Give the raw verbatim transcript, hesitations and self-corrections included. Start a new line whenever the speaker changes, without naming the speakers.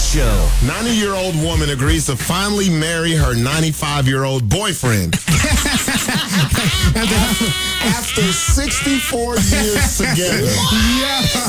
Show.
ninety-year-old woman agrees to finally marry her ninety-five-year-old boyfriend. After sixty-four years together.
Yeah.